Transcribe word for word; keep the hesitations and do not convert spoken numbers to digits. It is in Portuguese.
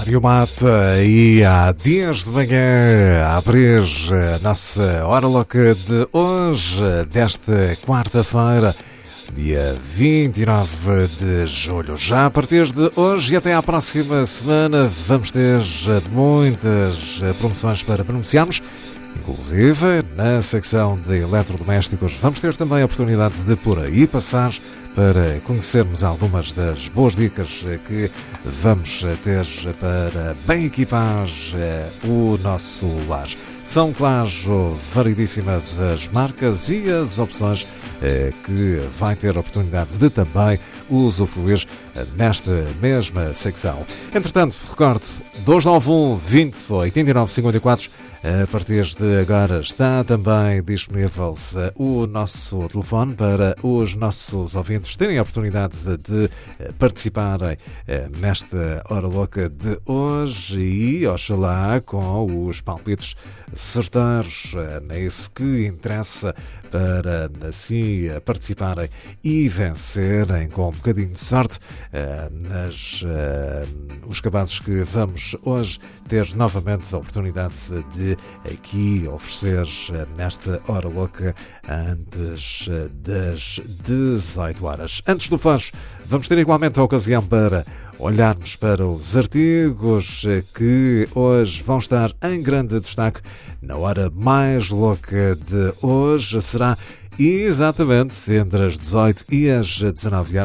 Rádio Mata e há dias de manhã a abrir a nossa hora louca de hoje, desta quarta-feira, dia vinte e nove de julho. Já a partir de hoje e até à próxima semana vamos ter muitas promoções para pronunciarmos. Inclusive, na secção de eletrodomésticos, vamos ter também a oportunidade de por aí passar para conhecermos algumas das boas dicas que vamos ter para bem equipar o nosso lar. São, claro, variedíssimas as marcas e as opções que vai ter a oportunidade de também usufruir nesta mesma secção. Entretanto, recordo, dois nove um, vinte, oitenta e nove, cinquenta e quatro. A partir de agora está também disponível o nosso telefone para os nossos ouvintes terem a oportunidade de participarem nesta hora louca de hoje e, oxalá, com os palpites certeiros. É isso que interessa para assim participarem e vencerem com um bocadinho de sorte nas, os cabazes que vamos hoje ter novamente a oportunidade de aqui oferecer nesta hora louca antes das dezoito horas. Antes do flash, vamos ter igualmente a ocasião para olharmos para os artigos que hoje vão estar em grande destaque na hora mais louca de hoje. Será exatamente entre as dezoito e as dezanove horas.